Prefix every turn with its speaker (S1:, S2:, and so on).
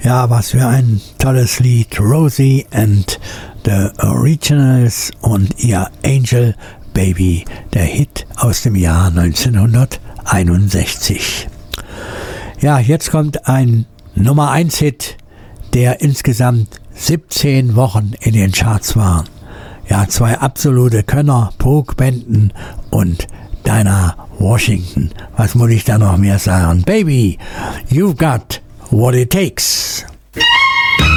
S1: Ja, was für ein tolles Lied. Rosie and the Originals und ihr Angel Baby, der Hit aus dem Jahr 1961. Ja, jetzt kommt ein Nummer 1 Hit, der insgesamt 17 Wochen in den Charts war. Ja, zwei absolute Könner, Brooke Benton und Dinah Washington. Was muss ich da noch mehr sagen? Baby, you've got what it takes.